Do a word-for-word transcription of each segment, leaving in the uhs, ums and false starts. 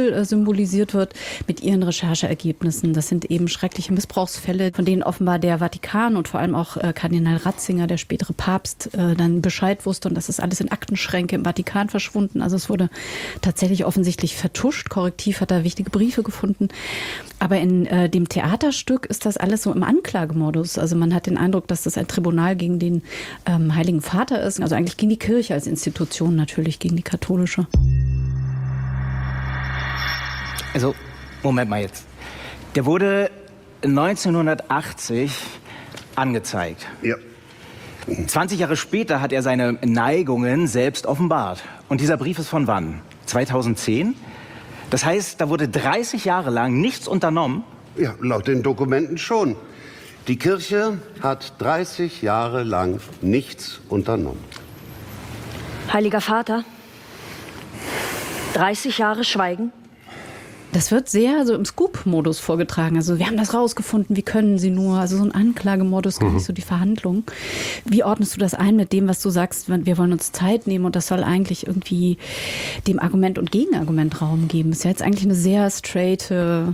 viel äh, symbolisiert wird mit ihren Rechercheergebnissen. Das sind eben schreckliche Missbrauchsfälle, von denen offenbar der Vatikan und vor allem auch äh, Kardinal Ratzinger, der spätere Papst, äh, dann Bescheid wusste. Und das ist alles in Aktenschränke im Vatikan verschwunden. Also es wurde tatsächlich offensichtlich vertuscht. Korrektiv hat da wichtige Briefe gefunden. Aber in äh, dem Theaterstück ist das alles so im Anklagemodus. Also man hat den Eindruck, dass das ein Tribunal gegen den ähm, Heiligen Vater ist. Also eigentlich gegen die Kirche als Institution, natürlich gegen die katholische. Also, Moment mal jetzt. Der wurde neunzehnhundertachtzig angezeigt. Ja. zwanzig Jahre später hat er seine Neigungen selbst offenbart. Und dieser Brief ist von wann? zweitausendzehn? Das heißt, da wurde dreißig Jahre lang nichts unternommen? Ja, laut den Dokumenten schon. Die Kirche hat dreißig Jahre lang nichts unternommen. Heiliger Vater, dreißig Jahre Schweigen? Das wird sehr so im Scoop-Modus vorgetragen. Also wir haben das rausgefunden, wie können Sie nur? Also so ein Anklagemodus, gar nicht so die Verhandlung. Wie ordnest du das ein mit dem, was du sagst, wir wollen uns Zeit nehmen und das soll eigentlich irgendwie dem Argument und Gegenargument Raum geben? Das ist ja jetzt eigentlich eine sehr straighte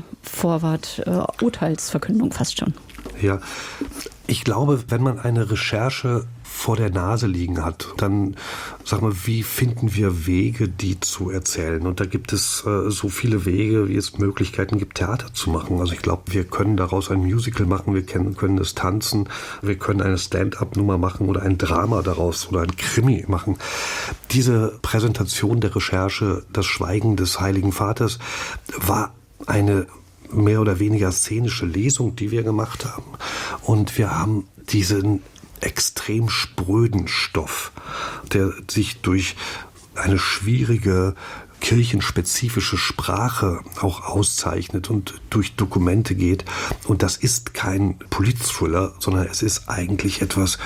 Vorwort-Urteilsverkündung fast schon. Ja, ich glaube, wenn man eine Recherche vor der Nase liegen hat, dann, sag mal, wie finden wir Wege, die zu erzählen? Und da gibt es äh, so viele Wege, wie es Möglichkeiten gibt, Theater zu machen. Also ich glaube, wir können daraus ein Musical machen, wir können, können es tanzen, wir können eine Stand-up-Nummer machen oder ein Drama daraus oder ein Krimi machen. Diese Präsentation der Recherche, das Schweigen des Heiligen Vaters, war eine mehr oder weniger szenische Lesung, die wir gemacht haben. Und wir haben diesen extrem spröden Stoff, der sich durch eine schwierige kirchenspezifische Sprache auch auszeichnet und durch Dokumente geht. Und das ist kein Politthriller, sondern es ist eigentlich etwas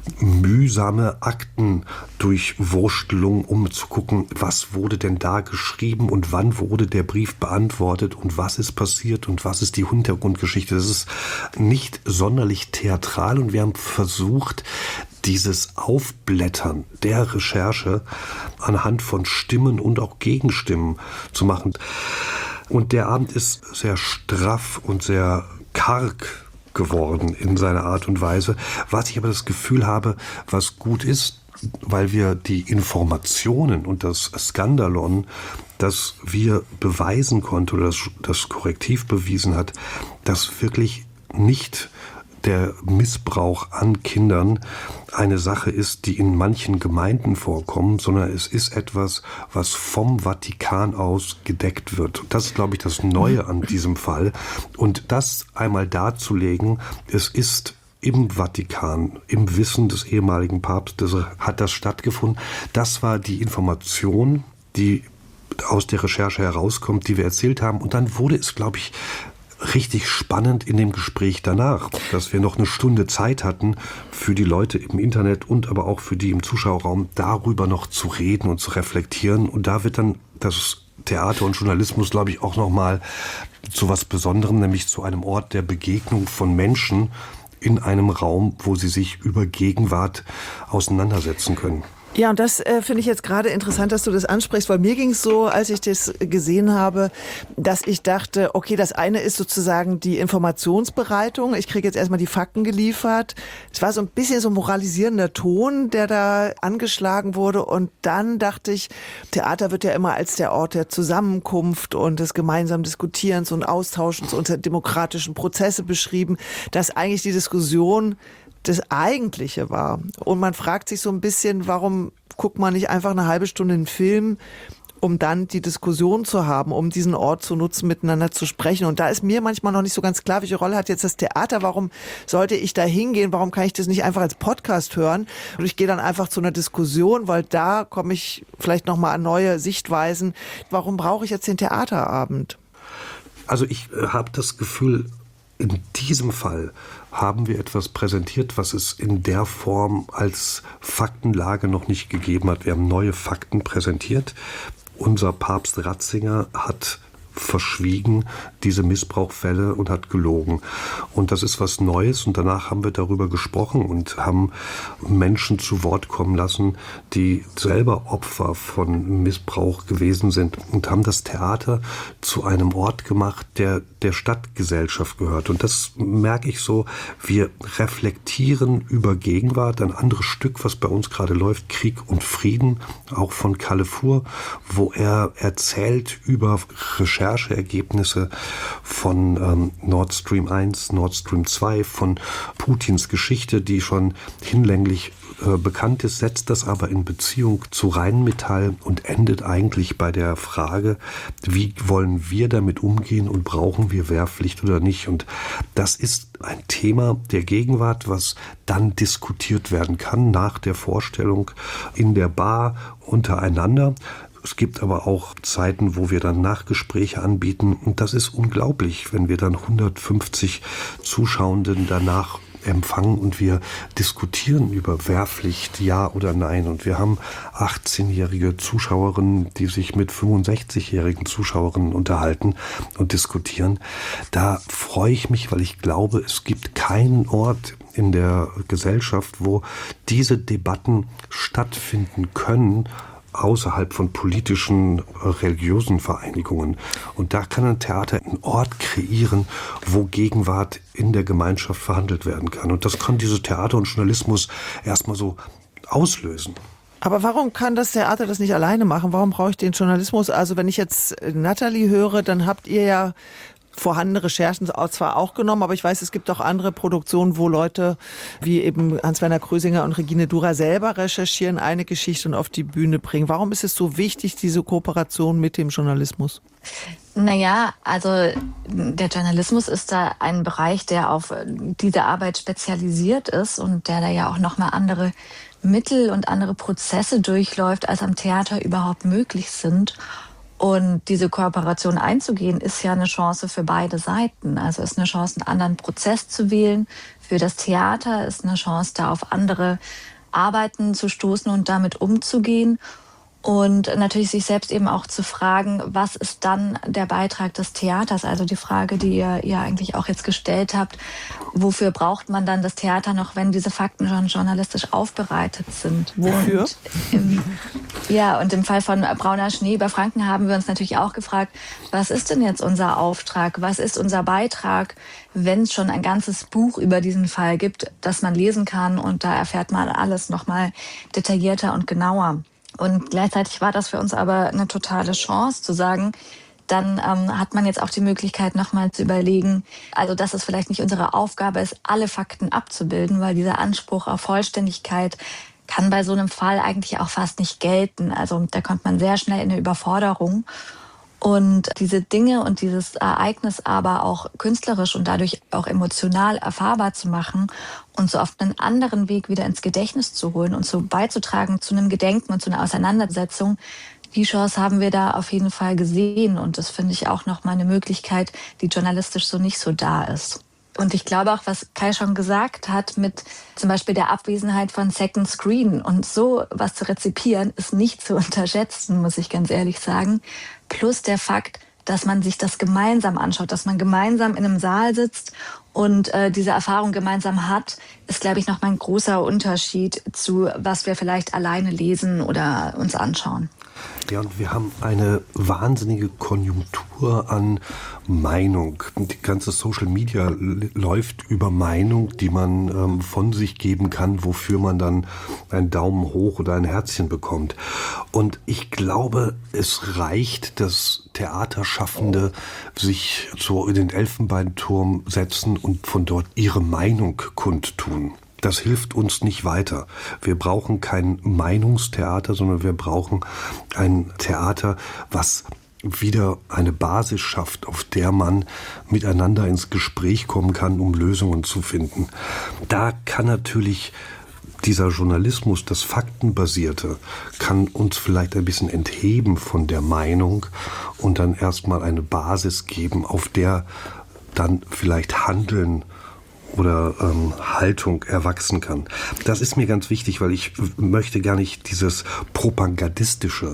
mühsame Aktendurchwurstelung, um zu gucken, was wurde denn da geschrieben und wann wurde der Brief beantwortet und was ist passiert und was ist die Hintergrundgeschichte. Das ist nicht sonderlich theatral und wir haben versucht, dieses Aufblättern der Recherche anhand von Stimmen und auch Gegenstimmen zu machen. Und der Abend ist sehr straff und sehr karg geworden in seiner Art und Weise. Was ich aber das Gefühl habe, was gut ist, weil wir die Informationen und das Skandalon, das wir beweisen konnten oder das, das Korrektiv bewiesen hat, dass wirklich nicht der Missbrauch an Kindern eine Sache ist, die in manchen Gemeinden vorkommt, sondern es ist etwas, was vom Vatikan aus gedeckt wird. Das ist, glaube ich, das Neue an diesem Fall. Und das einmal darzulegen, es ist im Vatikan, im Wissen des ehemaligen Papstes hat das stattgefunden. Das war die Information, die aus der Recherche herauskommt, die wir erzählt haben. Und dann wurde es, glaube ich, richtig spannend in dem Gespräch danach, dass wir noch eine Stunde Zeit hatten, für die Leute im Internet und aber auch für die im Zuschauerraum darüber noch zu reden und zu reflektieren. Und da wird dann das Theater und Journalismus, glaube ich, auch nochmal zu was Besonderem, nämlich zu einem Ort der Begegnung von Menschen in einem Raum, wo sie sich über Gegenwart auseinandersetzen können. Ja, und das äh, finde ich jetzt gerade interessant, dass du das ansprichst, weil mir ging es so, als ich das gesehen habe, dass ich dachte, okay, das eine ist sozusagen die Informationsbereitung. Ich kriege jetzt erstmal die Fakten geliefert. Es war so ein bisschen so ein moralisierender Ton, der da angeschlagen wurde. Und dann dachte ich, Theater wird ja immer als der Ort der Zusammenkunft und des gemeinsamen Diskutierens und Austauschens unter demokratischen Prozesse beschrieben, dass eigentlich die Diskussion das Eigentliche war. Und man fragt sich so ein bisschen, warum guckt man nicht einfach eine halbe Stunde einen Film, um dann die Diskussion zu haben, um diesen Ort zu nutzen, miteinander zu sprechen. Und da ist mir manchmal noch nicht so ganz klar, welche Rolle hat jetzt das Theater, warum sollte ich da hingehen, warum kann ich das nicht einfach als Podcast hören? Und ich gehe dann einfach zu einer Diskussion, weil da komme ich vielleicht nochmal an neue Sichtweisen. Warum brauche ich jetzt den Theaterabend? Also ich äh, habe das Gefühl, in diesem Fall haben wir etwas präsentiert, was es in der Form als Faktenlage noch nicht gegeben hat. Wir haben neue Fakten präsentiert. Unser Papst Ratzinger hat verschwiegen diese Missbrauchsfälle und hat gelogen. Und das ist was Neues und danach haben wir darüber gesprochen und haben Menschen zu Wort kommen lassen, die selber Opfer von Missbrauch gewesen sind und haben das Theater zu einem Ort gemacht, der der Stadtgesellschaft gehört. Und das merke ich so, wir reflektieren über Gegenwart. Ein anderes Stück, was bei uns gerade läuft, Krieg und Frieden, auch von Kalle Fuhr, wo er erzählt über Rechercheergebnisse von ähm, Nord Stream eins, Nord Stream zwei, von Putins Geschichte, die schon hinlänglich äh, bekannt ist, setzt das aber in Beziehung zu Rheinmetall und endet eigentlich bei der Frage, wie wollen wir damit umgehen und brauchen wir Wehrpflicht oder nicht? Und das ist ein Thema der Gegenwart, was dann diskutiert werden kann nach der Vorstellung in der Bar untereinander. Es gibt aber auch Zeiten, wo wir dann Nachgespräche anbieten. Und das ist unglaublich, wenn wir dann hundertfünfzig Zuschauenden danach empfangen und wir diskutieren über Wehrpflicht, ja oder nein. Und wir haben achtzehnjährige Zuschauerinnen, die sich mit fünfundsechzigjährigen Zuschauerinnen unterhalten und diskutieren. Da freue ich mich, weil ich glaube, es gibt keinen Ort in der Gesellschaft, wo diese Debatten stattfinden können, außerhalb von politischen, religiösen Vereinigungen. Und da kann ein Theater einen Ort kreieren, wo Gegenwart in der Gemeinschaft verhandelt werden kann. Und das kann diese Theater und Journalismus erstmal so auslösen. Aber warum kann das Theater das nicht alleine machen? Warum brauche ich den Journalismus? Also wenn ich jetzt Nathalie höre, dann habt ihr ja vorhandene Recherchen zwar auch genommen, aber ich weiß, es gibt auch andere Produktionen, wo Leute wie eben Hans-Werner Krösinger und Regine Dura selber recherchieren, eine Geschichte und auf die Bühne bringen. Warum ist es so wichtig, diese Kooperation mit dem Journalismus? Naja, also der Journalismus ist da ein Bereich, der auf diese Arbeit spezialisiert ist und der da ja auch nochmal andere Mittel und andere Prozesse durchläuft, als am Theater überhaupt möglich sind. Und diese Kooperation einzugehen, ist ja eine Chance für beide Seiten. Also ist eine Chance, einen anderen Prozess zu wählen. Für das Theater ist eine Chance, da auf andere Arbeiten zu stoßen und damit umzugehen. Und natürlich sich selbst eben auch zu fragen, was ist dann der Beitrag des Theaters? Also die Frage, die ihr, ihr eigentlich auch jetzt gestellt habt, wofür braucht man dann das Theater noch, wenn diese Fakten schon journalistisch aufbereitet sind? Wofür? Und im, ja, und im Fall von Brauner Schnee über Franken haben wir uns natürlich auch gefragt, was ist denn jetzt unser Auftrag? Was ist unser Beitrag, wenn es schon ein ganzes Buch über diesen Fall gibt, das man lesen kann und da erfährt man alles nochmal detaillierter und genauer? Und gleichzeitig war das für uns aber eine totale Chance zu sagen, dann ähm, hat man jetzt auch die Möglichkeit, nochmal zu überlegen, also dass es vielleicht nicht unsere Aufgabe ist, alle Fakten abzubilden, weil dieser Anspruch auf Vollständigkeit kann bei so einem Fall eigentlich auch fast nicht gelten. Also da kommt man sehr schnell in eine Überforderung. Und diese Dinge und dieses Ereignis aber auch künstlerisch und dadurch auch emotional erfahrbar zu machen und so auf einen anderen Weg wieder ins Gedächtnis zu holen und so beizutragen zu einem Gedenken und zu einer Auseinandersetzung, die Chance haben wir da auf jeden Fall gesehen. Und das finde ich auch nochmal eine Möglichkeit, die journalistisch so nicht so da ist. Und ich glaube auch, was Kai schon gesagt hat, mit zum Beispiel der Abwesenheit von Second Screen und so was zu rezipieren, ist nicht zu unterschätzen, muss ich ganz ehrlich sagen. Plus der Fakt, dass man sich das gemeinsam anschaut, dass man gemeinsam in einem Saal sitzt und äh, diese Erfahrung gemeinsam hat, ist, glaube ich, nochmal ein großer Unterschied zu, was wir vielleicht alleine lesen oder uns anschauen. Ja, und wir haben eine wahnsinnige Konjunktur an Meinung. Die ganze Social Media l- läuft über Meinung, die man ähm, von sich geben kann, wofür man dann einen Daumen hoch oder ein Herzchen bekommt. Und ich glaube, es reicht, dass Theaterschaffende sich so in den Elfenbeinturm setzen und von dort ihre Meinung kundtun. Das hilft uns nicht weiter. Wir brauchen kein Meinungstheater, sondern wir brauchen ein Theater, was wieder eine Basis schafft, auf der man miteinander ins Gespräch kommen kann, um Lösungen zu finden. Da kann natürlich dieser Journalismus, das Faktenbasierte, kann uns vielleicht ein bisschen entheben von der Meinung und dann erstmal eine Basis geben, auf der dann vielleicht Handeln oder ähm, Haltung erwachsen kann. Das ist mir ganz wichtig, weil ich möchte gar nicht dieses Propagandistische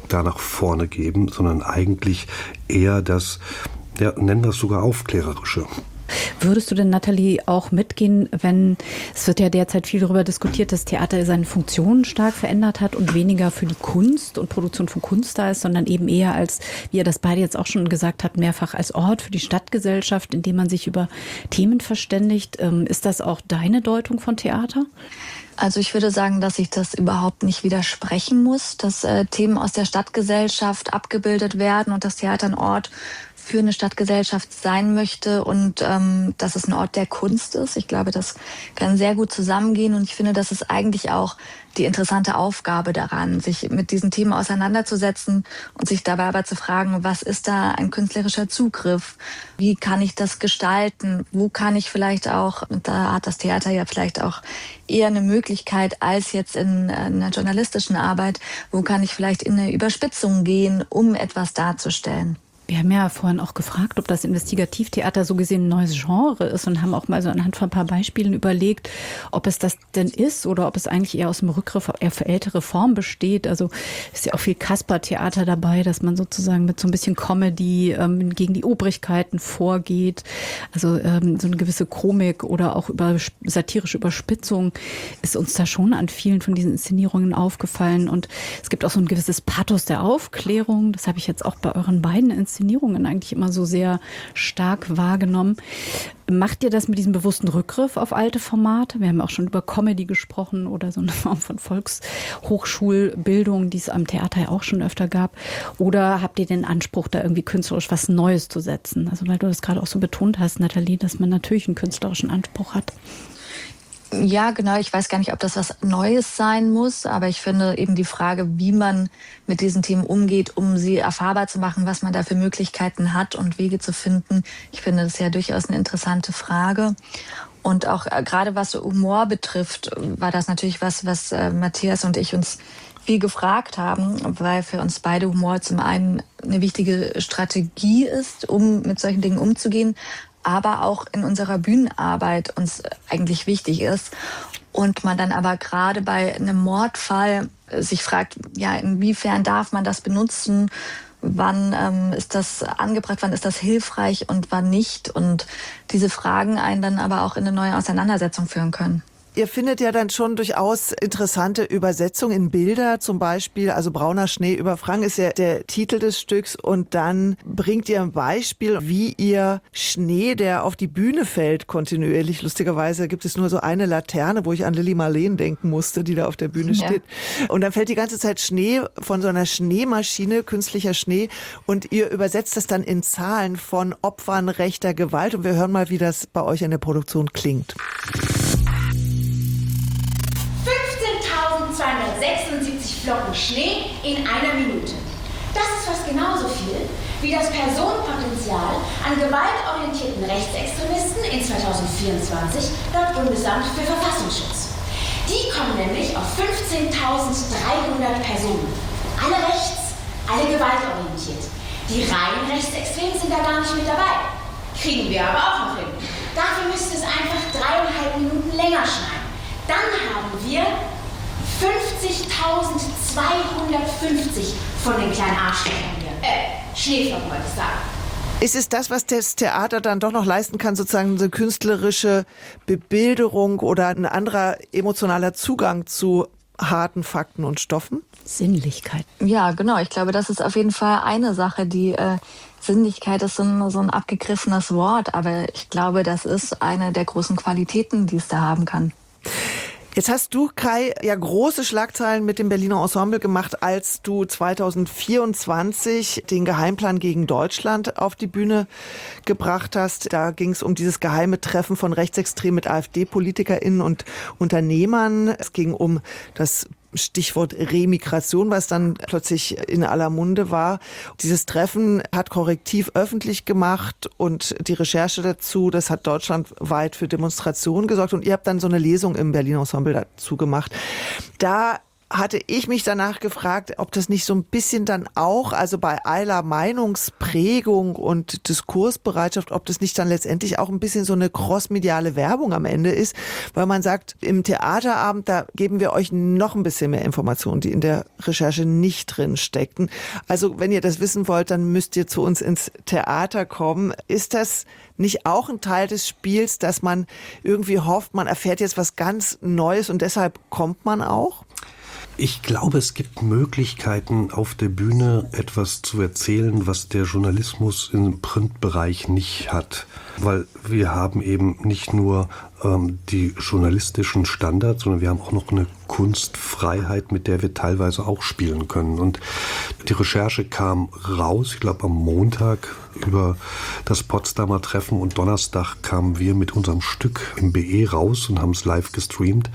da nach vorne geben, sondern eigentlich eher das, ja, nennen wir es sogar Aufklärerische. Würdest du denn, Nathalie, auch mitgehen, wenn, es wird ja derzeit viel darüber diskutiert, dass Theater seine Funktionen stark verändert hat und weniger für die Kunst und Produktion von Kunst da ist, sondern eben eher als, wie ihr das beide jetzt auch schon gesagt habt, mehrfach als Ort für die Stadtgesellschaft, in dem man sich über Themen verständigt. Ist das auch deine Deutung von Theater? Also ich würde sagen, dass ich das überhaupt nicht widersprechen muss, dass äh, Themen aus der Stadtgesellschaft abgebildet werden und das Theater ein Ort für eine Stadtgesellschaft sein möchte und ähm, dass es ein Ort der Kunst ist. Ich glaube, das kann sehr gut zusammengehen und ich finde, das ist eigentlich auch die interessante Aufgabe daran, sich mit diesen Themen auseinanderzusetzen und sich dabei aber zu fragen, was ist da ein künstlerischer Zugriff? Wie kann ich das gestalten? Wo kann ich vielleicht auch, und da hat das Theater ja vielleicht auch eher eine Möglichkeit als jetzt in einer journalistischen Arbeit, wo kann ich vielleicht in eine Überspitzung gehen, um etwas darzustellen? Wir haben ja vorhin auch gefragt, ob das Investigativtheater so gesehen ein neues Genre ist und haben auch mal so anhand von ein paar Beispielen überlegt, ob es das denn ist oder ob es eigentlich eher aus dem Rückgriff eher für ältere Formen besteht. Also ist ja auch viel Kasper-Theater dabei, dass man sozusagen mit so ein bisschen Comedy ähm, gegen die Obrigkeiten vorgeht. Also ähm, so eine gewisse Komik oder auch über satirische Überspitzung ist uns da schon an vielen von diesen Inszenierungen aufgefallen. Und es gibt auch so ein gewisses Pathos der Aufklärung. Das habe ich jetzt auch bei euren beiden Inszenierungen Inszenierungen eigentlich immer so sehr stark wahrgenommen. Macht ihr das mit diesem bewussten Rückgriff auf alte Formate? Wir haben auch schon über Comedy gesprochen oder so eine Form von Volkshochschulbildung, die es am Theater ja auch schon öfter gab. Oder habt ihr den Anspruch, da irgendwie künstlerisch was Neues zu setzen? Also weil du das gerade auch so betont hast, Nathalie, dass man natürlich einen künstlerischen Anspruch hat. Ja, genau. Ich weiß gar nicht, ob das was Neues sein muss, aber ich finde eben die Frage, wie man mit diesen Themen umgeht, um sie erfahrbar zu machen, was man da für Möglichkeiten hat und Wege zu finden. Ich finde das ja durchaus eine interessante Frage. Und auch äh, gerade was Humor betrifft, war das natürlich was, was äh, Matthias und ich uns viel gefragt haben, weil für uns beide Humor zum einen eine wichtige Strategie ist, um mit solchen Dingen umzugehen, aber auch in unserer Bühnenarbeit uns eigentlich wichtig ist. Und man dann aber gerade bei einem Mordfall sich fragt, ja, inwiefern darf man das benutzen? Wann ähm, ist das angebracht? Wann ist das hilfreich und wann nicht? Und diese Fragen einen dann aber auch in eine neue Auseinandersetzung führen können. Ihr findet ja dann schon durchaus interessante Übersetzungen in Bilder, zum Beispiel, also Brauner Schnee über Frank ist ja der Titel des Stücks und dann bringt ihr ein Beispiel, wie ihr Schnee, der auf die Bühne fällt, kontinuierlich, lustigerweise gibt es nur so eine Laterne, wo ich an Lilly Marleen denken musste, die da auf der Bühne ja. steht. Und dann fällt die ganze Zeit Schnee von so einer Schneemaschine, künstlicher Schnee und ihr übersetzt das dann in Zahlen von Opfern rechter Gewalt und wir hören mal, wie das bei euch in der Produktion klingt. fünfzehntausendzweihundertsechsundsiebzig Flocken Schnee in einer Minute. Das ist fast genauso viel wie das Personenpotenzial an gewaltorientierten Rechtsextremisten in zweitausendvierundzwanzig laut Bundesamt für Verfassungsschutz. Die kommen nämlich auf fünfzehntausenddreihundert Personen. Alle rechts, alle gewaltorientiert. Die rein Rechtsextremen sind da gar nicht mit dabei. Kriegen wir aber auch noch hin. Dafür müsste es einfach dreieinhalb Minuten länger schneien. Dann haben wir fünfzigtausendzweihundertfünfzig von den kleinen Arschlöchern hier. Äh, Schneeflocken wollte ich sagen. Ist es das, was das Theater dann doch noch leisten kann, sozusagen eine künstlerische Bebilderung oder ein anderer emotionaler Zugang zu harten Fakten und Stoffen? Sinnlichkeit. Ja, genau. Ich glaube, das ist auf jeden Fall eine Sache. Die äh, Sinnlichkeit ist so ein, so ein abgegriffenes Wort, aber ich glaube, das ist eine der großen Qualitäten, die es da haben kann. Jetzt hast du, Kai, ja große Schlagzeilen mit dem Berliner Ensemble gemacht, als du zweitausendvierundzwanzig den Geheimplan gegen Deutschland auf die Bühne gebracht hast. Da ging es um dieses geheime Treffen von Rechtsextremen mit AfD-PolitikerInnen und Unternehmern. Es ging um das Stichwort Remigration, was dann plötzlich in aller Munde war. Dieses Treffen hat Korrektiv öffentlich gemacht und die Recherche dazu, das hat deutschlandweit für Demonstrationen gesorgt und ihr habt dann so eine Lesung im Berliner Ensemble dazu gemacht. Da hatte ich mich danach gefragt, ob das nicht so ein bisschen dann auch, also bei aller Meinungsprägung und Diskursbereitschaft, ob das nicht dann letztendlich auch ein bisschen so eine crossmediale Werbung am Ende ist, weil man sagt, im Theaterabend, da geben wir euch noch ein bisschen mehr Informationen, die in der Recherche nicht drin steckten. Also wenn ihr das wissen wollt, dann müsst ihr zu uns ins Theater kommen. Ist das nicht auch ein Teil des Spiels, dass man irgendwie hofft, man erfährt jetzt was ganz Neues und deshalb kommt man auch? Ich glaube, es gibt Möglichkeiten, auf der Bühne etwas zu erzählen, was der Journalismus im Printbereich nicht hat. Weil wir haben eben nicht nur ähm, die journalistischen Standards, sondern wir haben auch noch eine Kunstfreiheit, mit der wir teilweise auch spielen können. Und die Recherche kam raus, ich glaube am Montag, über das Potsdamer Treffen, und Donnerstag kamen wir mit unserem Stück im B E raus und haben es live gestreamt.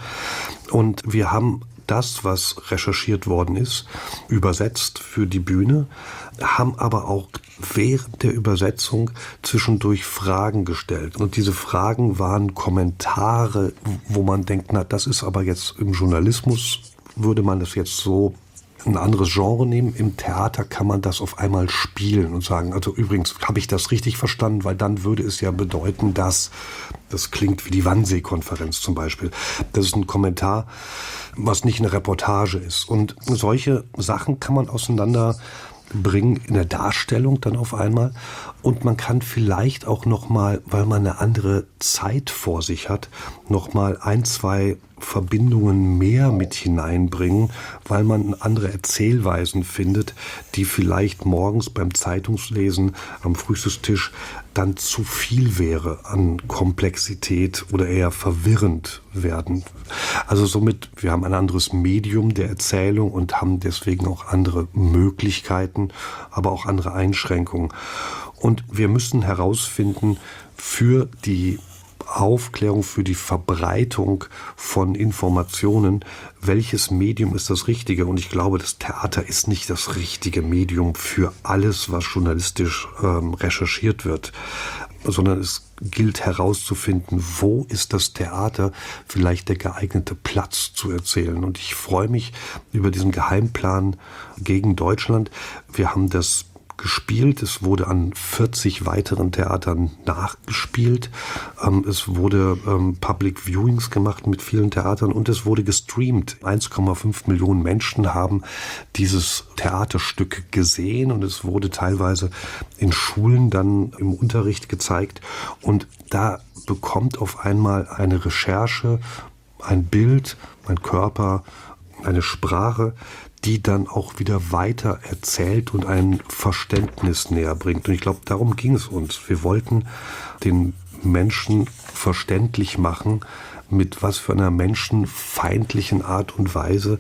Und wir haben das, was recherchiert worden ist, übersetzt für die Bühne, haben aber auch während der Übersetzung zwischendurch Fragen gestellt. Und diese Fragen waren Kommentare, wo man denkt, na, das ist aber jetzt im Journalismus, würde man das jetzt so ein anderes Genre nehmen. Im Theater kann man das auf einmal spielen und sagen, also übrigens, habe ich das richtig verstanden? Weil dann würde es ja bedeuten, dass, das klingt wie die Wannsee-Konferenz zum Beispiel, das ist ein Kommentar, was nicht eine Reportage ist. Und solche Sachen kann man auseinanderbringen in der Darstellung dann auf einmal. Und man kann vielleicht auch nochmal, weil man eine andere Zeit vor sich hat, nochmal ein, zwei Verbindungen mehr mit hineinbringen, weil man andere Erzählweisen findet, die vielleicht morgens beim Zeitungslesen am Frühstückstisch dann zu viel wäre an Komplexität oder eher verwirrend werden. Also somit, wir haben ein anderes Medium der Erzählung und haben deswegen auch andere Möglichkeiten, aber auch andere Einschränkungen. Und wir müssen herausfinden, für die Aufklärung, für die Verbreitung von Informationen, welches Medium ist das Richtige? Und ich glaube, das Theater ist nicht das richtige Medium für alles, was journalistisch ähm, recherchiert wird, sondern es gilt herauszufinden, wo ist das Theater vielleicht der geeignete Platz zu erzählen. Und ich freue mich über diesen Geheimplan gegen Deutschland. Wir haben das gespielt. Es wurde an vierzig weiteren Theatern nachgespielt. Ähm, es wurde ähm, Public Viewings gemacht mit vielen Theatern und es wurde gestreamt. eins Komma fünf Millionen Menschen haben dieses Theaterstück gesehen und es wurde teilweise in Schulen dann im Unterricht gezeigt. Und da bekommt auf einmal eine Recherche, ein Bild, ein Körper, eine Sprache, die dann auch wieder weiter erzählt und ein Verständnis näher bringt. Und ich glaube, darum ging es uns. Wir wollten den Menschen verständlich machen, mit was für einer menschenfeindlichen Art und Weise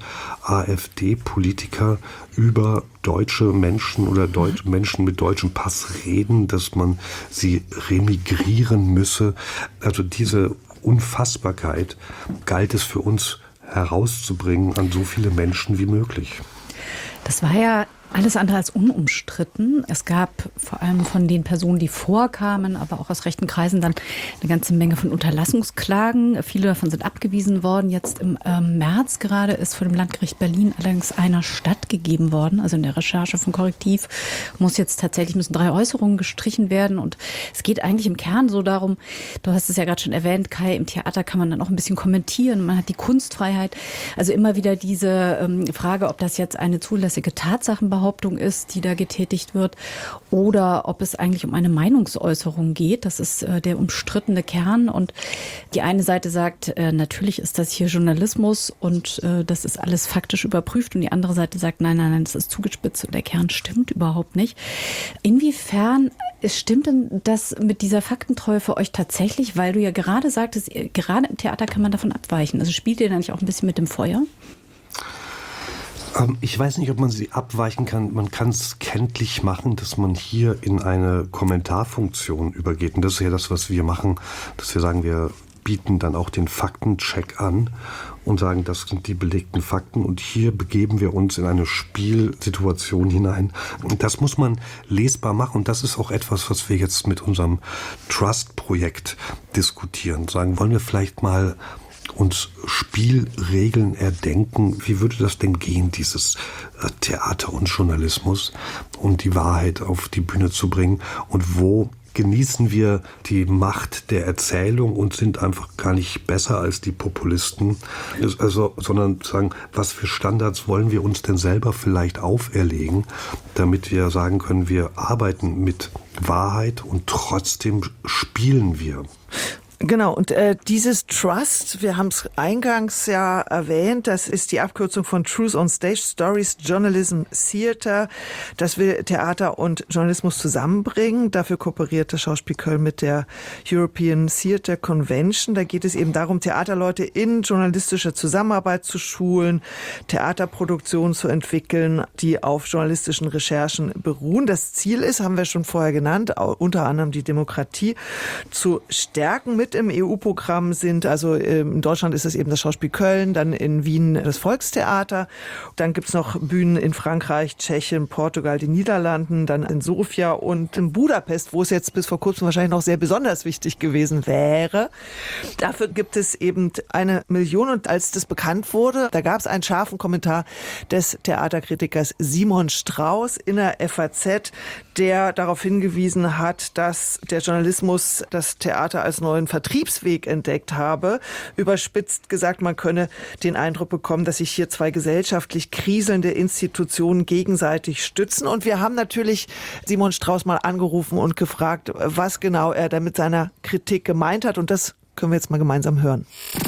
AfD-Politiker über deutsche Menschen oder deutsche Menschen mit deutschem Pass reden, dass man sie remigrieren müsse. Also diese Unfassbarkeit galt es für uns herauszubringen an so viele Menschen wie möglich. Das war ja alles andere als unumstritten. Es gab vor allem von den Personen, die vorkamen, aber auch aus rechten Kreisen dann eine ganze Menge von Unterlassungsklagen. Viele davon sind abgewiesen worden. Jetzt im ähm, März gerade ist vor dem Landgericht Berlin allerdings einer stattgegeben worden. Also in der Recherche von Korrektiv muss jetzt tatsächlich müssen drei Äußerungen gestrichen werden. Und es geht eigentlich im Kern so darum, du hast es ja gerade schon erwähnt, Kai, im Theater kann man dann auch ein bisschen kommentieren. Man hat die Kunstfreiheit. Also immer wieder diese ähm, Frage, ob das jetzt eine zulässige Tatsachenbehauptung ist, die da getätigt wird, oder ob es eigentlich um eine Meinungsäußerung geht. Das ist äh, der umstrittene Kern. Und die eine Seite sagt, äh, natürlich ist das hier Journalismus und äh, das ist alles faktisch überprüft. Und die andere Seite sagt, nein, nein, nein, das ist zugespitzt und der Kern stimmt überhaupt nicht. Inwiefern stimmt denn das mit dieser Faktentreue für euch tatsächlich? Weil du ja gerade sagtest, gerade im Theater kann man davon abweichen. Also spielt ihr da nicht auch ein bisschen mit dem Feuer? Ich weiß nicht, ob man sie abweichen kann. Man kann es kenntlich machen, dass man hier in eine Kommentarfunktion übergeht. Und das ist ja das, was wir machen, dass wir sagen, wir bieten dann auch den Faktencheck an und sagen, das sind die belegten Fakten. Und hier begeben wir uns in eine Spielsituation hinein. Und das muss man lesbar machen. Und das ist auch etwas, was wir jetzt mit unserem Trust-Projekt diskutieren. Sagen, wollen wir vielleicht mal uns Spielregeln erdenken. Wie würde das denn gehen, dieses Theater und Journalismus, um die Wahrheit auf die Bühne zu bringen? Und wo genießen wir die Macht der Erzählung und sind einfach gar nicht besser als die Populisten, also, sondern sagen, was für Standards wollen wir uns denn selber vielleicht auferlegen, damit wir sagen können, wir arbeiten mit Wahrheit und trotzdem spielen wir. Genau, und äh, dieses Trust, wir haben es eingangs ja erwähnt, das ist die Abkürzung von Truth on Stage, Stories, Journalism, Theater. Das will Theater und Journalismus zusammenbringen. Dafür kooperiert das Schauspiel Köln mit der European Theatre Convention. Da geht es eben darum, Theaterleute in journalistischer Zusammenarbeit zu schulen, Theaterproduktionen zu entwickeln, die auf journalistischen Recherchen beruhen. Das Ziel ist, haben wir schon vorher genannt, unter anderem die Demokratie zu stärken. Mit im E U-Programm sind, also in Deutschland ist es eben das Schauspiel Köln, dann in Wien das Volkstheater, dann gibt's noch Bühnen in Frankreich, Tschechien, Portugal, den Niederlanden, dann in Sofia und in Budapest, wo es jetzt bis vor kurzem wahrscheinlich noch sehr besonders wichtig gewesen wäre. Dafür gibt es eben eine Million, und als das bekannt wurde, da gab es einen scharfen Kommentar des Theaterkritikers Simon Strauß in der F A Z, der darauf hingewiesen hat, dass der Journalismus das Theater als neuen Vertriebsweg entdeckt habe. Überspitzt gesagt, man könne den Eindruck bekommen, dass sich hier zwei gesellschaftlich kriselnde Institutionen gegenseitig stützen. Und wir haben natürlich Simon Strauß mal angerufen und gefragt, was genau er da mit seiner Kritik gemeint hat. Und das können wir jetzt mal gemeinsam hören.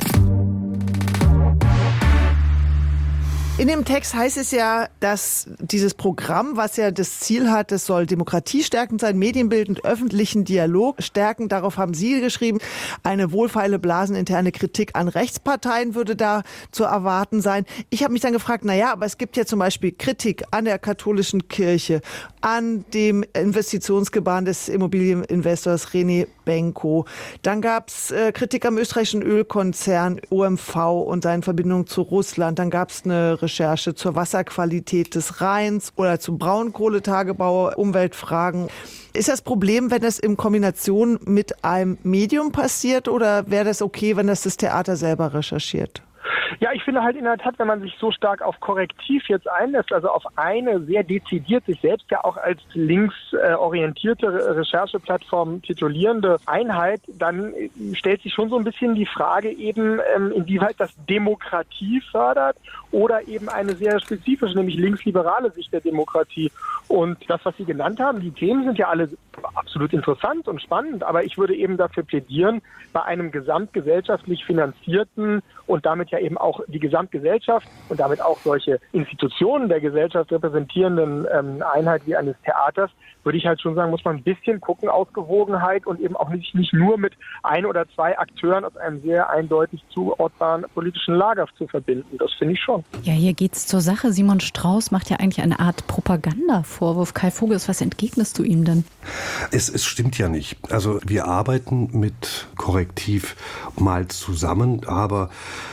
In dem Text heißt es ja, dass dieses Programm, was ja das Ziel hat, es soll demokratiestärkend sein, medienbildend, öffentlichen Dialog stärken. Darauf haben Sie geschrieben, eine wohlfeile blaseninterne Kritik an Rechtsparteien würde da zu erwarten sein. Ich habe mich dann gefragt, na ja, aber es gibt ja zum Beispiel Kritik an der katholischen Kirche, an dem Investitionsgebaren des Immobilieninvestors René Benko. Dann gab es äh, Kritik am österreichischen Ölkonzern O M V und seinen Verbindungen zu Russland. Dann gab es eine Recherche zur Wasserqualität des Rheins oder zum Braunkohletagebau, Umweltfragen. Ist das Problem, wenn das in Kombination mit einem Medium passiert, oder wäre das okay, wenn das das Theater selber recherchiert? Ja, ich finde halt in der Tat, wenn man sich so stark auf Korrektiv jetzt einlässt, also auf eine sehr dezidiert sich selbst ja auch als linksorientierte äh, Rechercheplattform titulierende Einheit, dann äh, stellt sich schon so ein bisschen die Frage eben, ähm, inwieweit das Demokratie fördert oder eben eine sehr spezifische, nämlich linksliberale Sicht der Demokratie. Und das, was Sie genannt haben, die Themen sind ja alle absolut interessant und spannend, aber ich würde eben dafür plädieren, bei einem gesamtgesellschaftlich finanzierten und damit ja eben auch die Gesamtgesellschaft und damit auch solche Institutionen der Gesellschaft repräsentierenden ähm, Einheit wie eines Theaters, würde ich halt schon sagen, muss man ein bisschen gucken, Ausgewogenheit und eben auch nicht, nicht nur mit ein oder zwei Akteuren aus einem sehr eindeutig zuordnbaren politischen Lager zu verbinden. Das finde ich schon. Ja, hier geht's zur Sache. Simon Strauß macht ja eigentlich eine Art Propagandavorwurf. Kai Vogels, was entgegnest du ihm denn? Es, es stimmt ja nicht. Also wir arbeiten mit Korrektiv mal zusammen, aber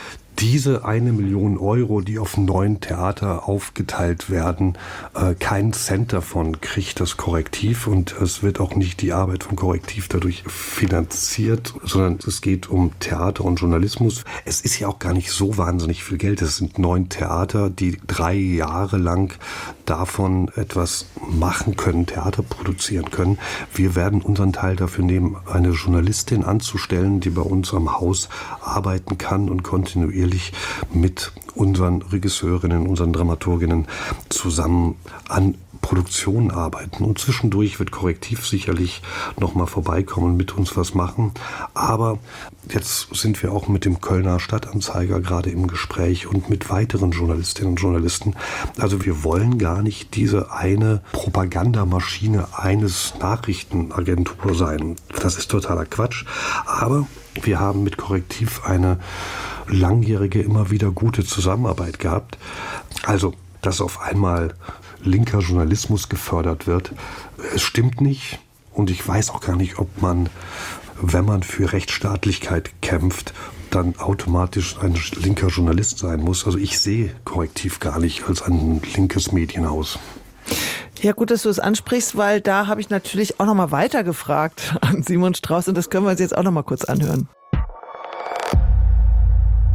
diese eine Million Euro, die auf neun Theater aufgeteilt werden, äh, kein Cent davon kriegt das Korrektiv, und es wird auch nicht die Arbeit von Korrektiv dadurch finanziert, sondern es geht um Theater und Journalismus. Es ist ja auch gar nicht so wahnsinnig viel Geld. Es sind neun Theater, die drei Jahre lang davon etwas machen können, Theater produzieren können. Wir werden unseren Teil dafür nehmen, eine Journalistin anzustellen, die bei uns am Haus arbeiten kann und kontinuierlich mit unseren Regisseurinnen, unseren Dramaturginnen zusammen an Produktion arbeiten. Und zwischendurch wird Korrektiv sicherlich noch mal vorbeikommen und mit uns was machen. Aber jetzt sind wir auch mit dem Kölner Stadtanzeiger gerade im Gespräch und mit weiteren Journalistinnen und Journalisten. Also wir wollen gar nicht diese eine Propagandamaschine eines Nachrichtenagentur sein. Das ist totaler Quatsch. Aber wir haben mit Korrektiv eine langjährige, immer wieder gute Zusammenarbeit gehabt. Also, dass auf einmal linker Journalismus gefördert wird, es stimmt nicht. Und ich weiß auch gar nicht, ob man, wenn man für Rechtsstaatlichkeit kämpft, dann automatisch ein linker Journalist sein muss. Also ich sehe Korrektiv gar nicht als ein linkes Medienhaus. Ja, gut, dass du es ansprichst, weil da habe ich natürlich auch noch mal weiter gefragt an Simon Strauß, und das können wir uns jetzt auch noch mal kurz anhören.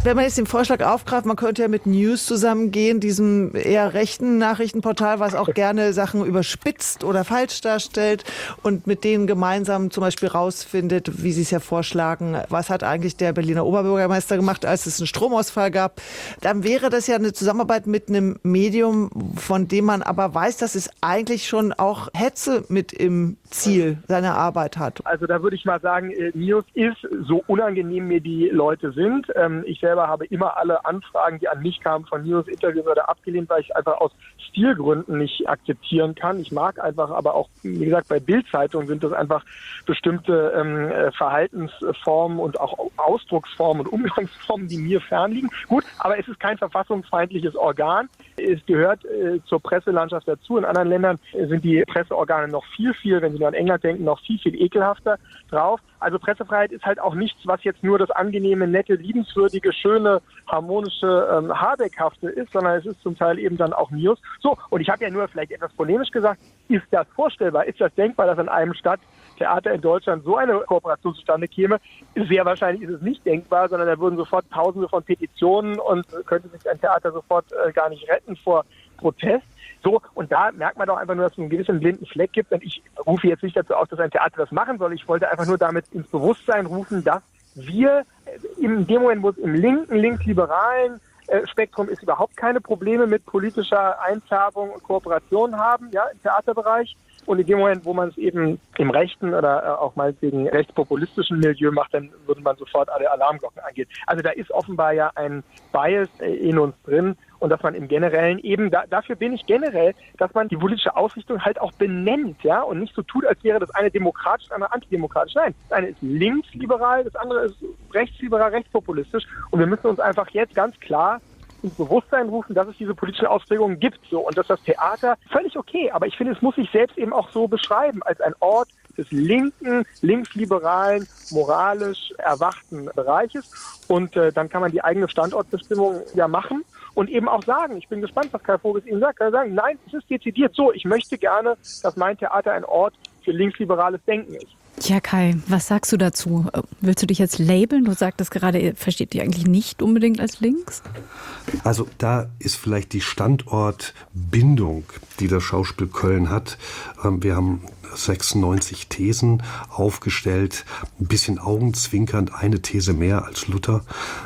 Wenn man jetzt den Vorschlag aufgreift, man könnte ja mit News zusammengehen, diesem eher rechten Nachrichtenportal, was auch gerne Sachen überspitzt oder falsch darstellt und mit denen gemeinsam zum Beispiel rausfindet, wie Sie es ja vorschlagen, was hat eigentlich der Berliner Oberbürgermeister gemacht, als es einen Stromausfall gab. Dann wäre das ja eine Zusammenarbeit mit einem Medium, von dem man aber weiß, dass es eigentlich schon auch Hetze mit im Ziel seiner Arbeit hat. Also da würde ich mal sagen, News ist, so unangenehm mir die Leute sind. Ich selber habe immer alle Anfragen, die an mich kamen, von News Interviews oder abgelehnt, weil ich einfach aus Stilgründen nicht akzeptieren kann. Ich mag einfach aber auch, wie gesagt, bei Bild-Zeitung sind das einfach bestimmte ähm, Verhaltensformen und auch Ausdrucksformen und Umgangsformen, die mir fernliegen. Gut, aber es ist kein verfassungsfeindliches Organ. Es gehört äh, zur Presselandschaft dazu. In anderen Ländern sind die Presseorgane noch viel, viel, wenn Sie nur an England denken, noch viel, viel ekelhafter drauf. Also Pressefreiheit ist halt auch nichts, was jetzt nur das angenehme, nette, liebenswürdige, schöne, harmonische, ähm, Habeckhafte ist, sondern es ist zum Teil eben dann auch News. So, und ich habe ja nur vielleicht etwas polemisch gesagt, ist das vorstellbar, ist das denkbar, dass an einem Stadttheater in Deutschland so eine Kooperation zustande käme? Sehr wahrscheinlich ist es nicht denkbar, sondern da würden sofort Tausende von Petitionen und könnte sich ein Theater sofort äh, gar nicht retten vor Protest. So, und da merkt man doch einfach nur, dass es einen gewissen blinden Fleck gibt. Und ich rufe jetzt nicht dazu aus, dass ein Theater das machen soll. Ich wollte einfach nur damit ins Bewusstsein rufen, dass wir in dem Moment, wo es im linken, linksliberalen äh, Spektrum ist, überhaupt keine Probleme mit politischer Einfärbung und Kooperation haben, ja, im Theaterbereich. Und in dem Moment, wo man es eben im rechten oder auch meinetwegen rechtspopulistischen Milieu macht, dann würde man sofort alle Alarmglocken angehen. Also da ist offenbar ja ein Bias in uns drin und dass man im Generellen eben, da, dafür bin ich generell, dass man die politische Ausrichtung halt auch benennt, ja, und nicht so tut, als wäre das eine demokratisch, das andere antidemokratisch. Nein, das eine ist linksliberal, das andere ist rechtsliberal, rechtspopulistisch und wir müssen uns einfach jetzt ganz klar ins Bewusstsein rufen, dass es diese politischen Ausprägungen gibt, so, und dass das Theater völlig okay, aber ich finde, es muss sich selbst eben auch so beschreiben, als ein Ort des linken, linksliberalen, moralisch erwachten Bereiches und äh, dann kann man die eigene Standortbestimmung ja machen und eben auch sagen, ich bin gespannt, was Kai Voges Ihnen sagt, kann er sagen, nein, es ist dezidiert so, ich möchte gerne, dass mein Theater ein Ort für linksliberales Denken ist. Ja, Kai, was sagst du dazu? Willst du dich jetzt labeln? Du sagtest gerade, ihr versteht dich eigentlich nicht unbedingt als links? Also da ist vielleicht die Standortbindung, die das Schauspiel Köln hat. Wir haben sechsundneunzig Thesen aufgestellt, ein bisschen augenzwinkernd, eine These mehr als Luther,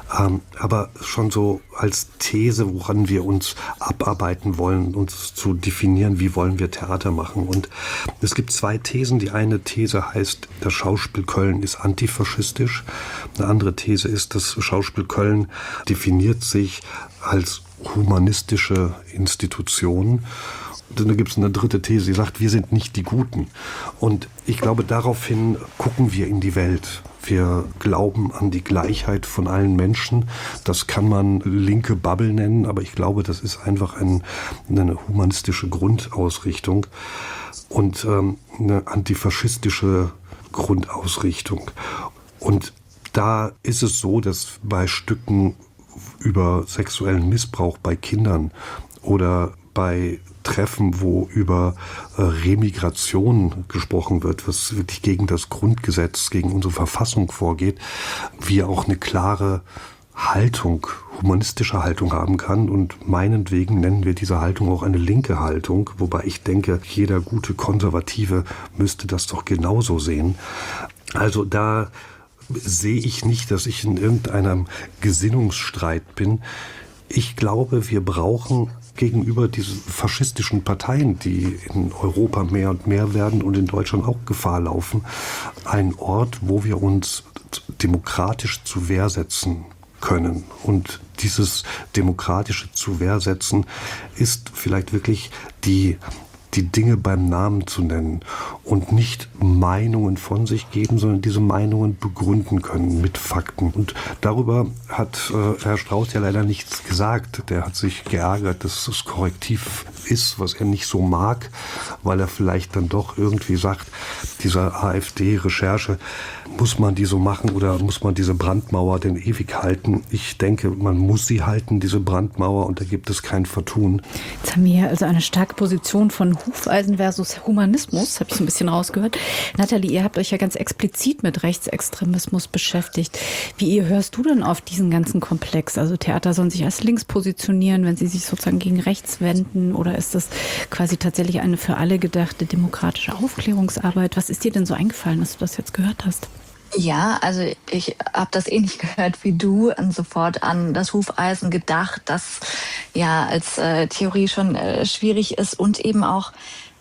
aber schon so als These, woran wir uns abarbeiten wollen, uns zu definieren, wie wollen wir Theater machen. Und es gibt zwei Thesen. Die eine These heißt, das Schauspiel Köln ist antifaschistisch. Eine andere These ist, das Schauspiel Köln definiert sich als humanistische Institution. Dann gibt es eine dritte These, die sagt, wir sind nicht die Guten. Und ich glaube, daraufhin gucken wir in die Welt. Wir glauben an die Gleichheit von allen Menschen. Das kann man linke Bubble nennen, aber ich glaube, das ist einfach ein, eine humanistische Grundausrichtung und ähm, eine antifaschistische Grundausrichtung. Und da ist es so, dass bei Stücken über sexuellen Missbrauch bei Kindern oder bei Treffen, wo über äh, Remigration gesprochen wird, was wirklich gegen das Grundgesetz, gegen unsere Verfassung vorgeht, wir auch eine klare Haltung, humanistische Haltung haben kann. Und meinetwegen nennen wir diese Haltung auch eine linke Haltung, wobei ich denke, jeder gute Konservative müsste das doch genauso sehen. Also da sehe ich nicht, dass ich in irgendeinem Gesinnungsstreit bin. Ich glaube, wir brauchen gegenüber diesen faschistischen Parteien, die in Europa mehr und mehr werden und in Deutschland auch Gefahr laufen, einen Ort, wo wir uns demokratisch zur Wehr setzen können. Und dieses demokratische zur Wehr setzen ist vielleicht wirklich die die Dinge beim Namen zu nennen und nicht Meinungen von sich geben, sondern diese Meinungen begründen können mit Fakten. Und darüber hat äh, Herr Strauß ja leider nichts gesagt. Der hat sich geärgert, dass das Korrektiv ist, was er nicht so mag, weil er vielleicht dann doch irgendwie sagt, dieser AfD-Recherche, muss man die so machen oder muss man diese Brandmauer denn ewig halten? Ich denke, man muss sie halten, diese Brandmauer, und da gibt es kein Vertun. Jetzt haben wir hier also eine starke Position von Hufeisen versus Humanismus, habe ich so ein bisschen rausgehört. Nathalie, ihr habt euch ja ganz explizit mit Rechtsextremismus beschäftigt. Wie hörst du denn auf diesen ganzen Komplex? Also Theater sollen sich als links positionieren, wenn sie sich sozusagen gegen rechts wenden, oder ist das quasi tatsächlich eine für alle gedachte demokratische Aufklärungsarbeit? Was ist dir denn so eingefallen, dass du das jetzt gehört hast? Ja, also ich habe das ähnlich gehört wie du und sofort an das Hufeisen gedacht, das ja als äh, Theorie schon äh, schwierig ist, und eben auch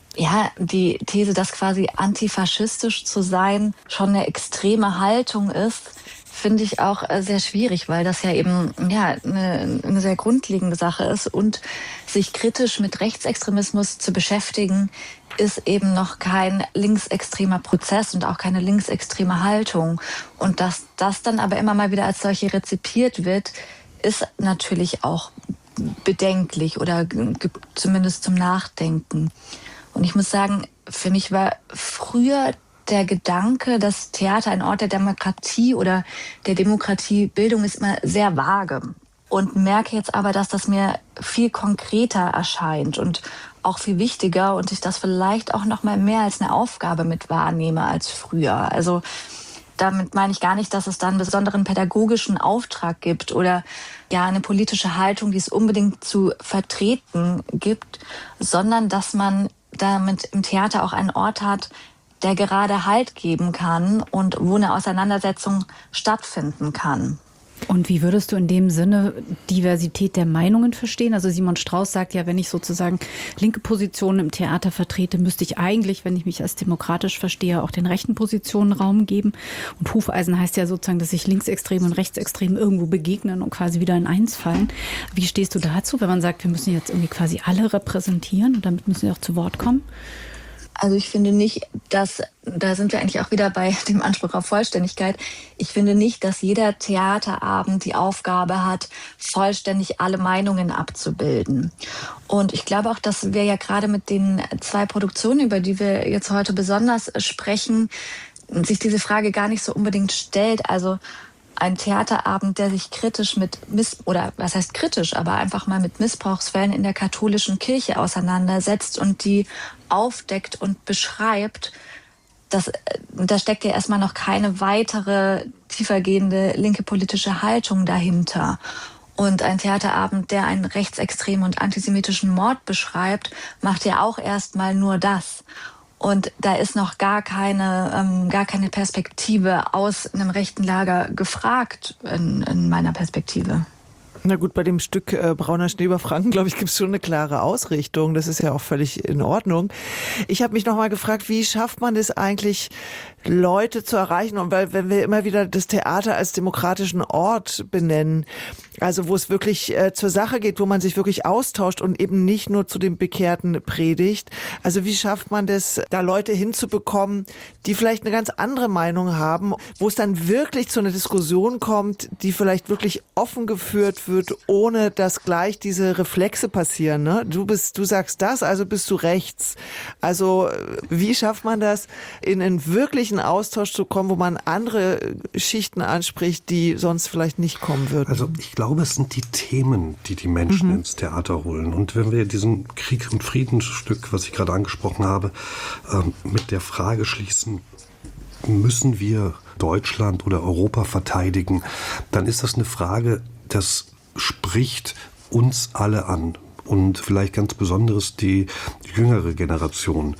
ja die These, dass quasi antifaschistisch zu sein schon eine extreme Haltung ist, finde ich auch äh, sehr schwierig, weil das ja eben ja eine, eine sehr grundlegende Sache ist, und sich kritisch mit Rechtsextremismus zu beschäftigen, ist eben noch kein linksextremer Prozess und auch keine linksextreme Haltung. Und dass das dann aber immer mal wieder als solche rezipiert wird, ist natürlich auch bedenklich oder gibt zumindest zum Nachdenken. Und ich muss sagen, für mich war früher der Gedanke, dass Theater ein Ort der Demokratie oder der Demokratiebildung ist, immer sehr vage. Und merke jetzt aber, dass das mir viel konkreter erscheint und auch viel wichtiger, und ich das vielleicht auch noch mal mehr als eine Aufgabe mit wahrnehme als früher. Also damit meine ich gar nicht, dass es da einen besonderen pädagogischen Auftrag gibt oder ja eine politische Haltung, die es unbedingt zu vertreten gibt, sondern dass man damit im Theater auch einen Ort hat, der gerade Halt geben kann und wo eine Auseinandersetzung stattfinden kann. Und wie würdest du in dem Sinne Diversität der Meinungen verstehen? Also Simon Strauß sagt ja, wenn ich sozusagen linke Positionen im Theater vertrete, müsste ich eigentlich, wenn ich mich als demokratisch verstehe, auch den rechten Positionen Raum geben. Und Hufeisen heißt ja sozusagen, dass sich Linksextreme und Rechtsextreme irgendwo begegnen und quasi wieder in eins fallen. Wie stehst du dazu, wenn man sagt, wir müssen jetzt irgendwie quasi alle repräsentieren und damit müssen sie auch zu Wort kommen? Also ich finde nicht, dass, da sind wir eigentlich auch wieder bei dem Anspruch auf Vollständigkeit, ich finde nicht, dass jeder Theaterabend die Aufgabe hat, vollständig alle Meinungen abzubilden. Und ich glaube auch, dass wir ja gerade mit den zwei Produktionen, über die wir jetzt heute besonders sprechen, sich diese Frage gar nicht so unbedingt stellt. Also ein Theaterabend, der sich kritisch mit Miss oder was heißt kritisch, aber einfach mal mit Missbrauchsfällen in der katholischen Kirche auseinandersetzt und die aufdeckt und beschreibt, das, da steckt ja erstmal noch keine weitere tiefergehende linke politische Haltung dahinter. Und ein Theaterabend, der einen rechtsextremen und antisemitischen Mord beschreibt, macht ja auch erstmal nur das. Und da ist noch gar keine, ähm, gar keine Perspektive aus einem rechten Lager gefragt, in, in meiner Perspektive. Na gut, bei dem Stück äh, Brauner Schnee über Franken, glaube ich, gibt es schon eine klare Ausrichtung. Das ist ja auch völlig in Ordnung. Ich habe mich noch mal gefragt, wie schafft man es eigentlich, Leute zu erreichen? Und weil, wenn wir immer wieder das Theater als demokratischen Ort benennen, also wo es wirklich äh, zur Sache geht, wo man sich wirklich austauscht und eben nicht nur zu den Bekehrten predigt. Also wie schafft man das, da Leute hinzubekommen, die vielleicht eine ganz andere Meinung haben, wo es dann wirklich zu einer Diskussion kommt, die vielleicht wirklich offen geführt wird, ohne dass gleich diese Reflexe passieren, ne? Du bist, du sagst das, also bist du rechts. Also wie schafft man das, in einen wirklichen Austausch zu kommen, wo man andere Schichten anspricht, die sonst vielleicht nicht kommen würden? Also ich glaube, es sind die Themen, die die Menschen mhm. ins Theater holen. Und wenn wir diesen Krieg- und Friedensstück, was ich gerade angesprochen habe, mit der Frage schließen, müssen wir Deutschland oder Europa verteidigen, dann ist das eine Frage, das spricht uns alle an. Und vielleicht ganz besonders die jüngere Generation,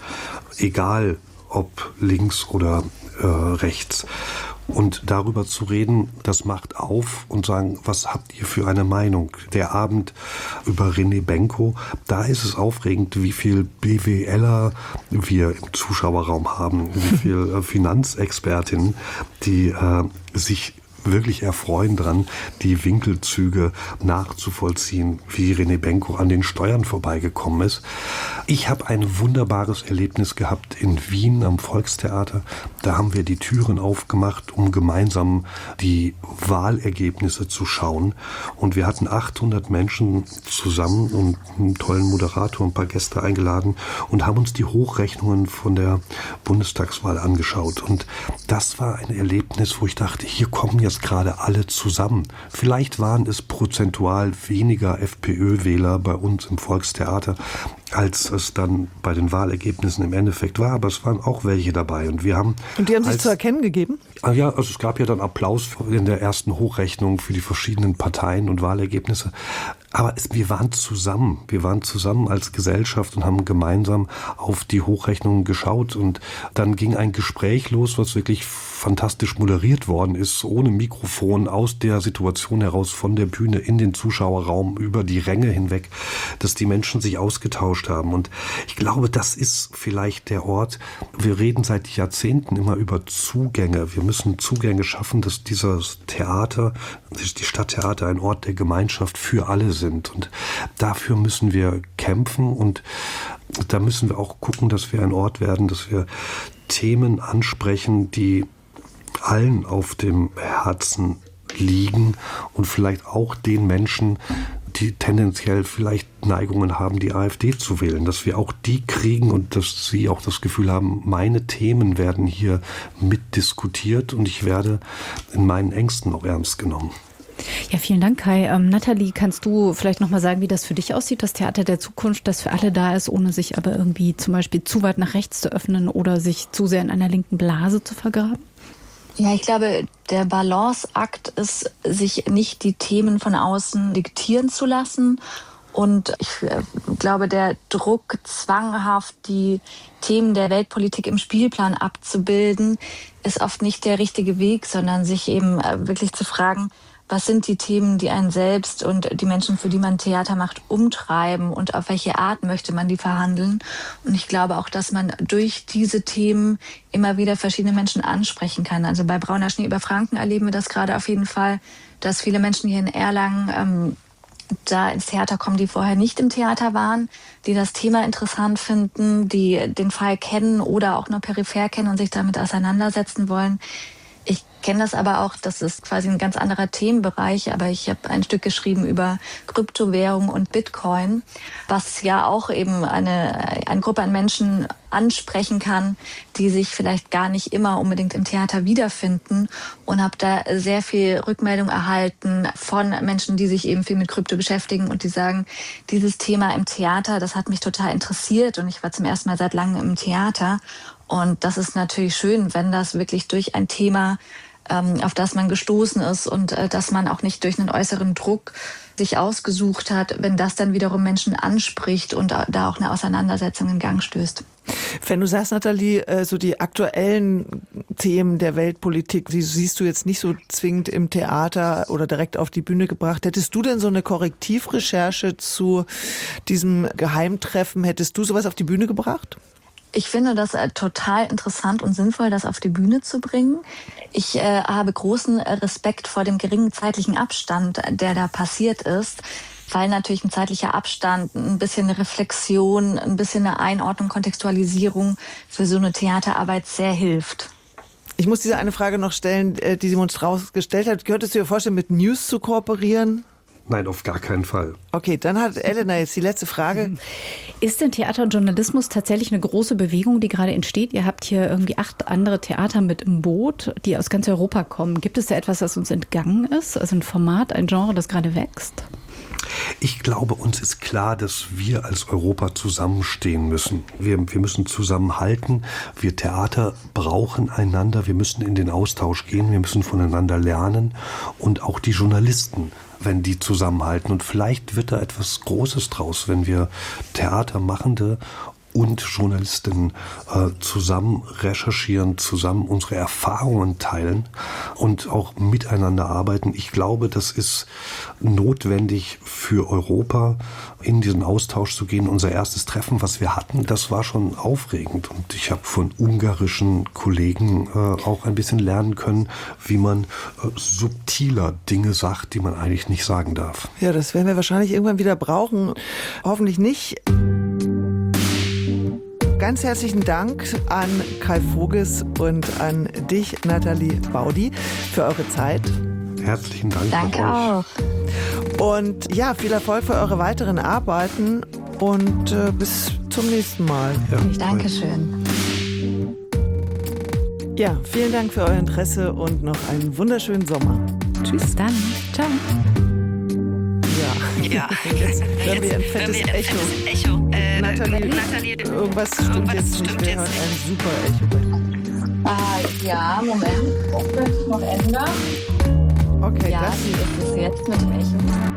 egal ob links oder äh, rechts. Und darüber zu reden, das macht auf und sagen, was habt ihr für eine Meinung? Der Abend über René Benko, da ist es aufregend, wie viel BWLer wir im Zuschauerraum haben, wie viel Finanzexpertinnen, die äh, sich wirklich erfreuen dran, die Winkelzüge nachzuvollziehen, wie René Benko an den Steuern vorbeigekommen ist. Ich habe ein wunderbares Erlebnis gehabt in Wien am Volkstheater. Da haben wir die Türen aufgemacht, um gemeinsam die Wahlergebnisse zu schauen. Und wir hatten achthundert Menschen zusammen und einen tollen Moderator und ein paar Gäste eingeladen und haben uns die Hochrechnungen von der Bundestagswahl angeschaut. Und das war ein Erlebnis, wo ich dachte, hier kommen jetzt gerade alle zusammen. Vielleicht waren es prozentual weniger FPÖ-Wähler bei uns im Volkstheater, als es dann bei den Wahlergebnissen im Endeffekt war. Aber es waren auch welche dabei. Und wir haben Und die haben sich als, zu erkennen gegeben? Ja, also es gab ja dann Applaus in der ersten Hochrechnung für die verschiedenen Parteien und Wahlergebnisse. Aber es, wir waren zusammen. Wir waren zusammen als Gesellschaft und haben gemeinsam auf die Hochrechnungen geschaut. Und dann ging ein Gespräch los, was wirklich fantastisch moderiert worden ist, ohne Mikrofon, aus der Situation heraus, von der Bühne in den Zuschauerraum, über die Ränge hinweg, dass die Menschen sich ausgetauscht haben. Und ich glaube, das ist vielleicht der Ort. Wir reden seit Jahrzehnten immer über Zugänge. Wir müssen Zugänge schaffen, dass dieses Theater, die Stadttheater ein Ort der Gemeinschaft für alle sind. Und dafür müssen wir kämpfen und da müssen wir auch gucken, dass wir ein Ort werden, dass wir Themen ansprechen, die allen auf dem Herzen liegen und vielleicht auch den Menschen, die tendenziell vielleicht Neigungen haben, die AfD zu wählen, dass wir auch die kriegen und dass sie auch das Gefühl haben, meine Themen werden hier mitdiskutiert und ich werde in meinen Ängsten auch ernst genommen. Ja, vielen Dank, Kai. Ähm, Nathalie, kannst du vielleicht noch mal sagen, wie das für dich aussieht, das Theater der Zukunft, das für alle da ist, ohne sich aber irgendwie zum Beispiel zu weit nach rechts zu öffnen oder sich zu sehr in einer linken Blase zu vergraben? Ja, ich glaube, der Balanceakt ist, sich nicht die Themen von außen diktieren zu lassen. Und ich glaube, der Druck, zwanghaft die Themen der Weltpolitik im Spielplan abzubilden, ist oft nicht der richtige Weg, sondern sich eben wirklich zu fragen, was sind die Themen, die einen selbst und die Menschen, für die man Theater macht, umtreiben und auf welche Art möchte man die verhandeln? Und ich glaube auch, dass man durch diese Themen immer wieder verschiedene Menschen ansprechen kann. Also bei Brauner Schnee über Franken erleben wir das gerade auf jeden Fall, dass viele Menschen hier in Erlangen ähm, da ins Theater kommen, die vorher nicht im Theater waren, die das Thema interessant finden, die den Fall kennen oder auch nur peripher kennen und sich damit auseinandersetzen wollen. Ich kenne das aber auch, das ist quasi ein ganz anderer Themenbereich, aber ich habe ein Stück geschrieben über Kryptowährung und Bitcoin, was ja auch eben eine, eine Gruppe an Menschen ansprechen kann, die sich vielleicht gar nicht immer unbedingt im Theater wiederfinden, und habe da sehr viel Rückmeldung erhalten von Menschen, die sich eben viel mit Krypto beschäftigen und die sagen, dieses Thema im Theater, das hat mich total interessiert und ich war zum ersten Mal seit langem im Theater. Und das ist natürlich schön, wenn das wirklich durch ein Thema, ähm, auf das man gestoßen ist und äh, dass man auch nicht durch einen äußeren Druck sich ausgesucht hat, wenn das dann wiederum Menschen anspricht und äh, da auch eine Auseinandersetzung in Gang stößt. Wenn du sagst, Nathalie, äh, so die aktuellen Themen der Weltpolitik, die siehst du jetzt nicht so zwingend im Theater oder direkt auf die Bühne gebracht. Hättest du denn so eine Korrektivrecherche zu diesem Geheimtreffen, hättest du sowas auf die Bühne gebracht? Ich finde das äh, total interessant und sinnvoll, das auf die Bühne zu bringen. Ich äh, habe großen Respekt vor dem geringen zeitlichen Abstand, der da passiert ist, weil natürlich ein zeitlicher Abstand, ein bisschen eine Reflexion, ein bisschen eine Einordnung, Kontextualisierung für so eine Theaterarbeit sehr hilft. Ich muss diese eine Frage noch stellen, die Simon Strauß gestellt hat. Könntest du dir vorstellen, mit News zu kooperieren? Nein, auf gar keinen Fall. Okay, dann hat Elena jetzt die letzte Frage. Ist denn Theater und Journalismus tatsächlich eine große Bewegung, die gerade entsteht? Ihr habt hier irgendwie acht andere Theater mit im Boot, die aus ganz Europa kommen. Gibt es da etwas, das uns entgangen ist? Also ein Format, ein Genre, das gerade wächst? Ich glaube, uns ist klar, dass wir als Europa zusammenstehen müssen. Wir, wir müssen zusammenhalten. Wir Theater brauchen einander. Wir müssen in den Austausch gehen. Wir müssen voneinander lernen. Und auch die Journalisten, wenn die zusammenhalten. Und vielleicht wird da etwas Großes draus, wenn wir Theatermachende und Journalistinnen äh, zusammen recherchieren, zusammen unsere Erfahrungen teilen und auch miteinander arbeiten. Ich glaube, das ist notwendig für Europa, in diesen Austausch zu gehen. Unser erstes Treffen, was wir hatten, das war schon aufregend. Und ich habe von ungarischen Kollegen äh, auch ein bisschen lernen können, wie man äh, subtiler Dinge sagt, die man eigentlich nicht sagen darf. Ja, das werden wir wahrscheinlich irgendwann wieder brauchen. Hoffentlich nicht. Ganz herzlichen Dank an Kai Voges und an dich, Nathalie Baudi, für eure Zeit. Herzlichen Dank. Danke auch. Und ja, viel Erfolg für eure weiteren Arbeiten und äh, bis zum nächsten Mal. Ja, Dankeschön. Ja, vielen Dank für euer Interesse und noch einen wunderschönen Sommer. Tschüss. Bis dann. Ciao. Ja, Ja, jetzt hören wir ein fettes Hören wir ein Echo. fettes Echo. Äh, Nathalie, Nathalie, irgendwas stimmt irgendwas jetzt stimmt nicht. Wir jetzt hören nicht. ein super Echo. Ah, ja, Moment. Das könnte ich noch ändern. Okay, Ja, das wie ist es jetzt mit dem Echo?